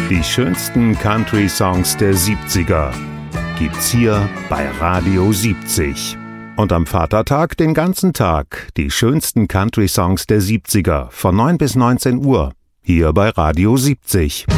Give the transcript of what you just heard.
Die schönsten Country-Songs der 70er gibt's hier bei Radio 70. Und am Vatertag den ganzen Tag die schönsten Country-Songs der 70er von 9 bis 19 Uhr hier bei Radio 70.